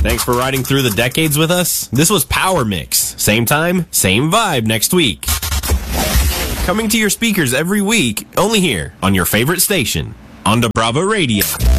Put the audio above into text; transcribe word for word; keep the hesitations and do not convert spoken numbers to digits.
Thanks for riding through the decades with us. This was Power Mix. Same time, same vibe next week. Coming to your speakers every week, only here on your favorite station, on the Bravo Radio.